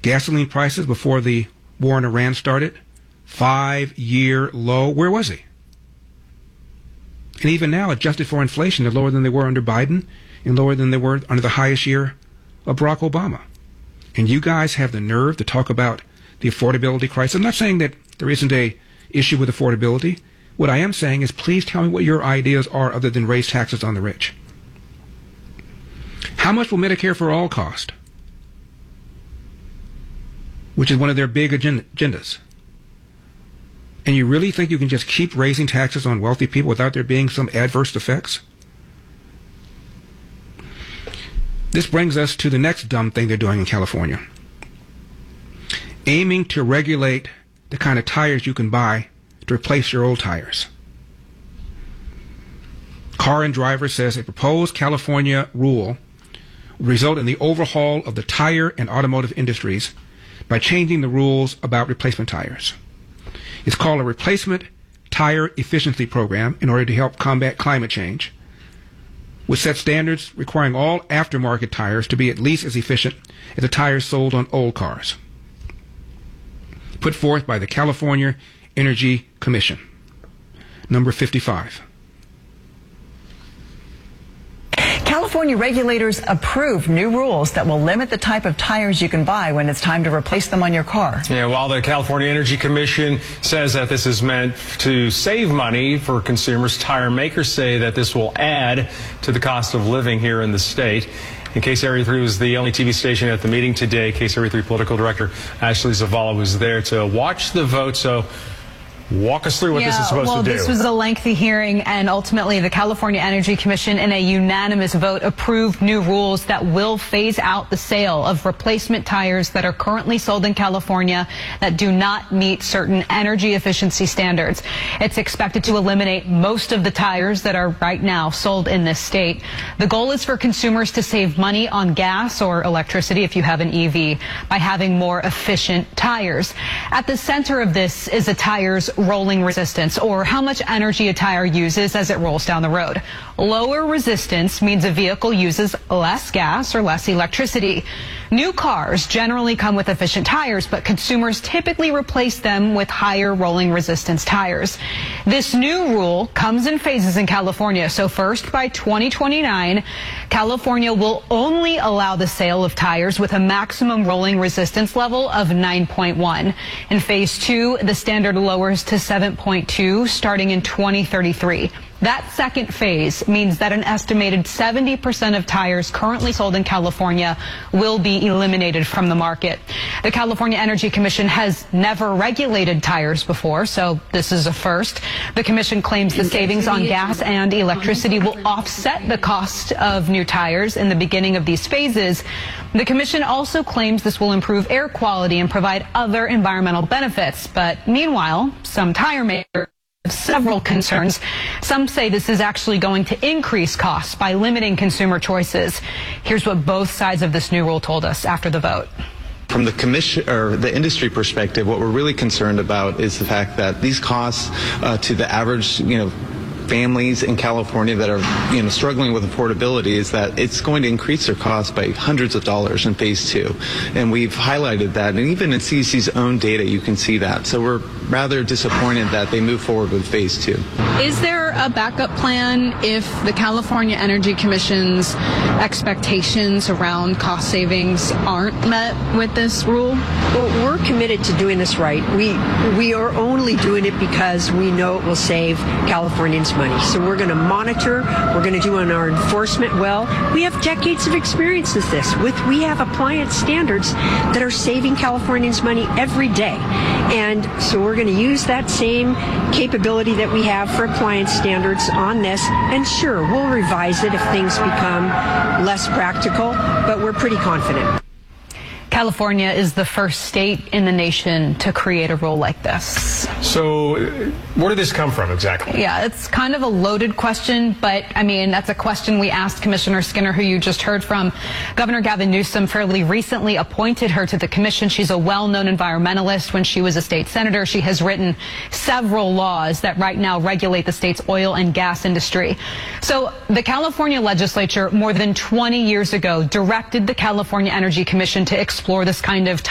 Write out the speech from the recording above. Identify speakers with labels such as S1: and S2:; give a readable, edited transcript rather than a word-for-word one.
S1: Gasoline prices before the war in Iran started, 5-year low. Where was he? And even now, adjusted for inflation, they're lower than they were under Biden and lower than they were under the highest year of Barack Obama. And you guys have the nerve to talk about the affordability crisis. I'm not saying that there isn't a issue with affordability. What I am saying is, please tell me what your ideas are other than raise taxes on the rich. How much will Medicare for All cost? Which is one of their big agendas. And you really think you can just keep raising taxes on wealthy people without there being some adverse effects? This brings us to the next dumb thing they're doing in California. Aiming to regulate the kind of tires you can buy to replace your old tires. Car and Driver says a proposed California rule would result in the overhaul of the tire and automotive industries by changing the rules about replacement tires. It's called a Replacement Tire Efficiency Program in order to help combat climate change, which sets standards requiring all aftermarket tires to be at least as efficient as the tires sold on old cars. Put forth by the California Energy Commission. Number 55.
S2: California regulators approved new rules that will limit the type of tires you can buy when it's time to replace them on your car.
S3: Yeah, while the California Energy Commission says that this is meant to save money for consumers, tire makers say that this will add to the cost of living here in the state. And KCRA 3 was the only TV station at the meeting today. KCRA 3 political director Ashley Zavala was there to watch the vote. So walk us through what this is supposed to do.
S4: This was a lengthy hearing, and ultimately the California Energy Commission, in a unanimous vote, approved new rules that will phase out the sale of replacement tires that are currently sold in California that do not meet certain energy efficiency standards. It's expected to eliminate most of the tires that are right now sold in this state. The goal is for consumers to save money on gas or electricity if you have an EV by having more efficient tires. At the center of this is a tire's rolling resistance, or how much energy a tire uses as it rolls down the road. Lower resistance means a vehicle uses less gas or less electricity. New cars generally come with efficient tires, but consumers typically replace them with higher rolling resistance tires. This new rule comes in phases in California. So first, by 2029, California will only allow the sale of tires with a maximum rolling resistance level of 9.1. In phase 2, the standard lowers to 7.2 starting in 2033. That second phase means that an estimated 70% of tires currently sold in California will be eliminated from the market. The California Energy Commission has never regulated tires before, so this is a first. The commission claims the savings on gas and electricity will offset the cost of new tires in the beginning of these phases. The commission also claims this will improve air quality and provide other environmental benefits. But meanwhile, some tire makers have several concerns. Some say this is actually going to increase costs by limiting consumer choices. Here's what both sides of this new rule told us after the vote.
S5: From the commission or the industry perspective, what we're really concerned about is the fact that these costs to the average, families in California that are, struggling with affordability, is that it's going to increase their costs by hundreds of dollars in phase 2. And we've highlighted that, and even in CEC's own data, you can see that. So we're rather disappointed that they move forward with phase 2.
S6: Is there a backup plan if the California Energy Commission's expectations around cost savings aren't met with this rule?
S7: Well, we're committed to doing this right. We are only doing it because we know it will save Californians money. So we're going to monitor. We're going to do our enforcement well. We have decades of experience with this. We have appliance standards that are saving Californians money every day. And so we're going to use that same capability that we have for appliance standards on this. And sure, we'll revise it if things become less practical, but we're pretty confident.
S4: California is the first state in the nation to create a rule like this.
S3: So where did this come from exactly?
S4: Yeah, it's kind of a loaded question, but that's a question we asked Commissioner Skinner, who you just heard from. Governor Gavin Newsom fairly recently appointed her to the commission. She's a well-known environmentalist. When she was a state senator, she has written several laws that right now regulate the state's oil and gas industry. So the California legislature more than 20 years ago directed the California Energy Commission to explore this kind of